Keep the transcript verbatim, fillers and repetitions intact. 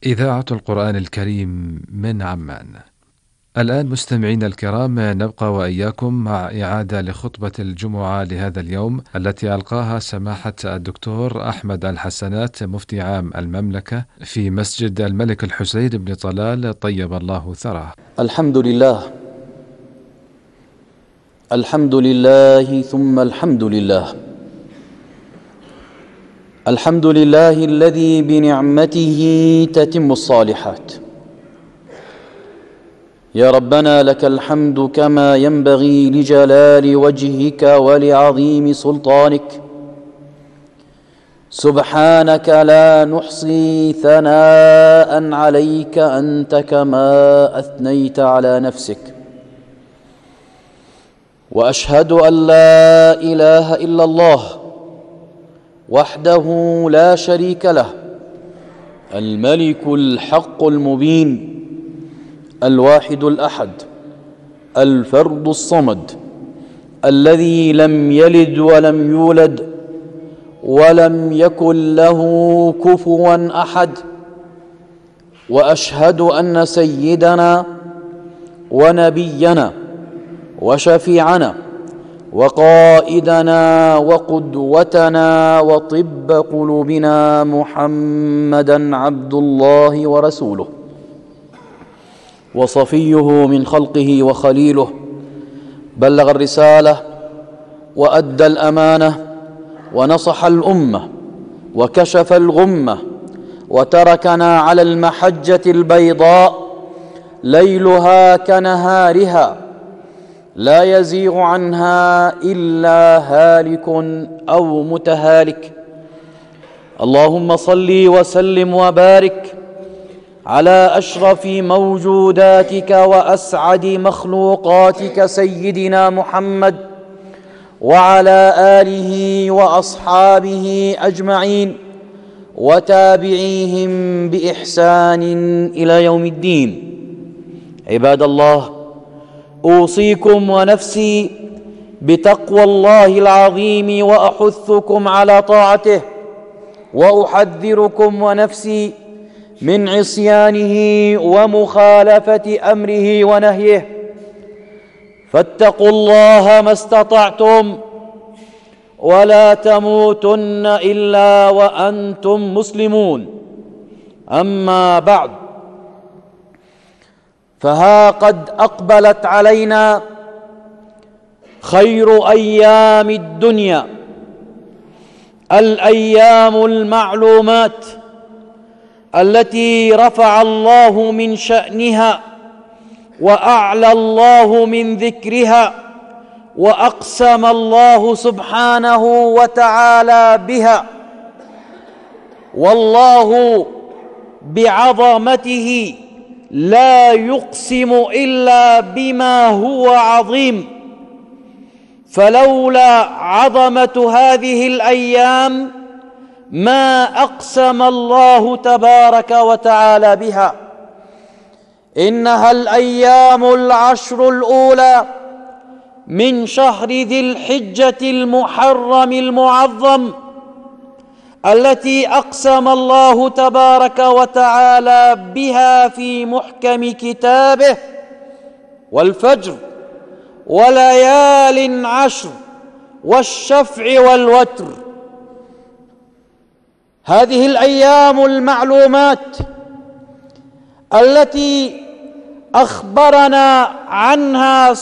إذاعة القرآن الكريم من عمان. الآن مستمعين الكرام نبقى وإياكم مع إعادة لخطبة الجمعة لهذا اليوم التي ألقاها سماحة الدكتور أحمد الحسنات مفتي عام المملكة في مسجد الملك الحسين بن طلال طيب الله ثراه. الحمد لله الحمد لله ثم الحمد لله الحمد لله الذي بنعمته تتم الصالحات. يا ربنا لك الحمد كما ينبغي لجلال وجهك ولعظيم سلطانك. سبحانك لا نحصي ثناء عليك أنت كما أثنيت على نفسك. وأشهد أن لا إله إلا الله وحده لا شريك له، الملك الحق المبين، الواحد الأحد، الفرد الصمد، الذي لم يلد ولم يولد ولم يكن له كفوا أحد. وأشهد أن سيدنا ونبينا وشفيعنا وقائدنا وقدوتنا وطب قلوبنا محمدًا عبد الله ورسوله وصفيه من خلقه وخليله، بلغ الرسالة وأدى الأمانة ونصح الأمة وكشف الغمة، وتركنا على المحجة البيضاء ليلها كنهارها لا يزيغ عنها إلا هالك أو متهالك. اللهم صل وسلم وبارك على أشرف موجوداتك وأسعد مخلوقاتك سيدنا محمد وعلى آله وأصحابه أجمعين وتابعيهم بإحسان إلى يوم الدين. عباد الله، أوصيكم ونفسي بتقوى الله العظيم وأحثكم على طاعته، وأحذركم ونفسي من عصيانه ومخالفة أمره ونهيه. فاتقوا الله ما استطعتم ولا تموتن إلا وأنتم مسلمون. أما بعد، فها قد أقبلت علينا خير أيام الدنيا، الأيام المعلومات التي رفع الله من شأنها وأعلى الله من ذكرها، وأقسم الله سبحانه وتعالى بها. والله بعظمته لا يقسم إلا بما هو عظيم، فلولا عظمة هذه الأيام ما أقسم الله تبارك وتعالى بها. إنها الأيام العشر الأولى من شهر ذي الحجة المحرم المعظم، التي أقسم الله تبارك وتعالى بها في محكم كتابه: والفجر وليال عشر والشفع والوتر. هذه الأيام المعلومات التي أخبرنا عنها